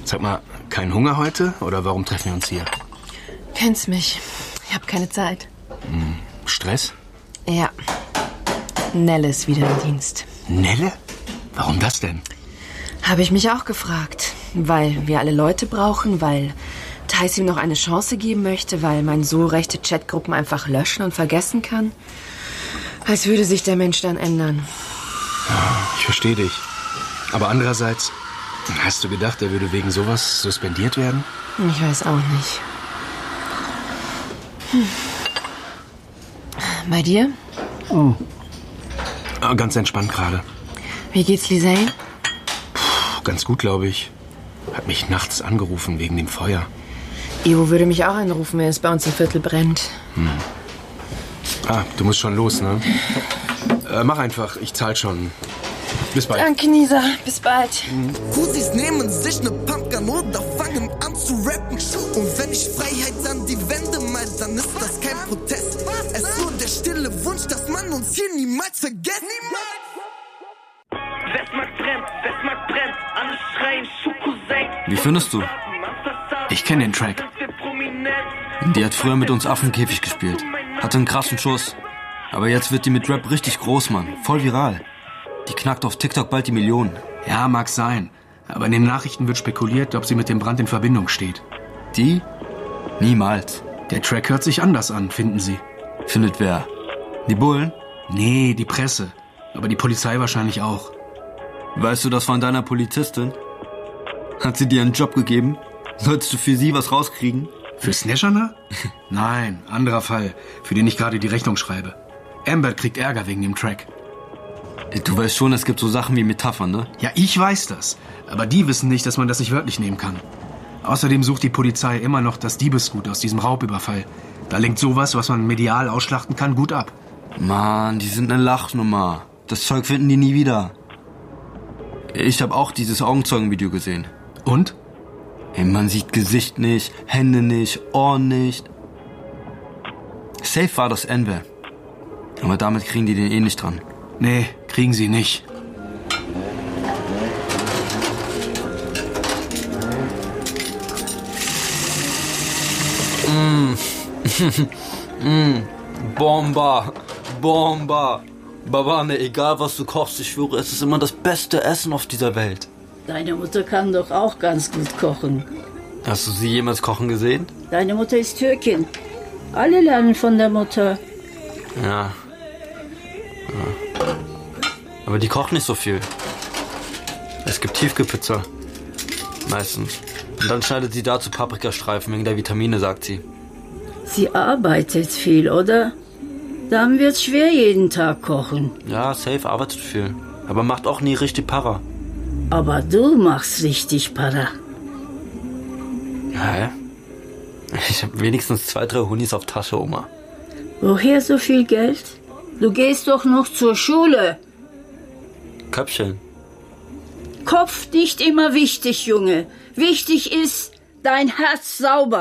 Sag mal, kein Hunger heute? Oder warum treffen wir uns hier? Kennst mich. Ich habe keine Zeit. Stress? Ja. Nelle ist wieder im Dienst. Nelle? Warum das denn? Habe ich mich auch gefragt. Weil wir alle Leute brauchen, weil Thais ihm noch eine Chance geben möchte, weil man so rechte Chatgruppen einfach löschen und vergessen kann. Als würde sich der Mensch dann ändern. Ich verstehe dich. Aber andererseits, hast du gedacht, er würde wegen sowas suspendiert werden? Ich weiß auch nicht. Bei dir? Ganz entspannt gerade. Wie geht's Lisanne? Ganz gut, glaube ich. Hat mich nachts angerufen wegen dem Feuer. Ivo würde mich auch anrufen, wenn es bei uns im Viertel brennt. Du musst schon los, ne? Mach einfach, ich zahl schon. Bis bald. Danke, Nisa. Bis bald. Fusis nehmen sich ne Pumpgun oder fangen an zu rappen. Und wenn ich Freiheit an die Wände mal, dann ist das kein Protest. Es ist nur der stille Wunsch, dass man uns hier niemals vergisst. Westmarkt brennt, alle schreien Schuhcousin. Wie findest du? Ich kenne den Track. Die hat früher mit uns Affenkäfig gespielt. Hatte einen krassen Schuss. Aber jetzt wird die mit Rap richtig groß, Mann. Voll viral. Die knackt auf TikTok bald die Millionen. Ja, mag sein. Aber in den Nachrichten wird spekuliert, ob sie mit dem Brand in Verbindung steht. Die? Niemals. Der Track hört sich anders an, finden sie. Findet wer? Die Bullen? Nee, die Presse. Aber die Polizei wahrscheinlich auch. Weißt du das von deiner Polizistin? Hat sie dir einen Job gegeben? Sollst du für sie was rauskriegen? Für Snatchana? Nein, anderer Fall, für den ich gerade die Rechnung schreibe. Amber kriegt Ärger wegen dem Track. Du weißt schon, es gibt so Sachen wie Metaphern, ne? Ja, ich weiß das. Aber die wissen nicht, dass man das nicht wörtlich nehmen kann. Außerdem sucht die Polizei immer noch das Diebesgut aus diesem Raubüberfall. Da lenkt sowas, was man medial ausschlachten kann, gut ab. Mann, die sind eine Lachnummer. Das Zeug finden die nie wieder. Ich habe auch dieses Augenzeugenvideo gesehen. Und? Ey, man sieht Gesicht nicht, Hände nicht, Ohren nicht. Safe war das Enver. Aber damit kriegen die den eh nicht dran. Nee, kriegen sie nicht. Bomba, Bomba. Babane, egal was du kochst, ich schwöre, es ist immer das beste Essen auf dieser Welt. Deine Mutter kann doch auch ganz gut kochen. Hast du sie jemals kochen gesehen? Deine Mutter ist Türkin. Alle lernen von der Mutter. Ja. Aber die kocht nicht so viel. Es gibt Tiefkühlpizza. Meistens. Und dann schneidet sie dazu Paprikastreifen wegen der Vitamine, sagt sie. Sie arbeitet viel, oder? Dann wird's schwer, jeden Tag kochen. Ja, safe arbeitet viel. Aber macht auch nie richtig Para. Aber du machst richtig Para. Hä? Ich habe wenigstens 2, 3 Hunis auf Tasche, Oma. Woher so viel Geld? Du gehst doch noch zur Schule. Köpfchen. Kopf nicht immer wichtig, Junge. Wichtig ist dein Herz sauber.